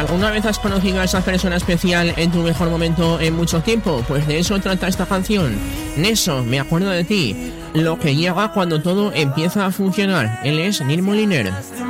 ¿Alguna vez has conocido a esa persona especial en tu mejor momento en mucho tiempo? Pues de eso trata esta canción. Neso, me acuerdo de ti. Lo que llega cuando todo empieza a funcionar. Él es Neil Moliner.